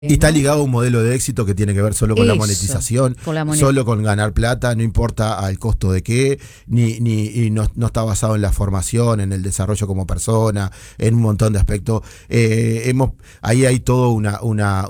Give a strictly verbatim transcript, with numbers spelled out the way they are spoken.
Y está ¿no? ligado a un modelo de éxito que tiene que ver solo con la Eso, monetización, con la monet- solo con ganar plata, no importa al costo de qué, ni, ni y no, no está basado en la formación, en el desarrollo como persona, en un montón de aspectos. Eh, hemos, ahí hay todo una, una,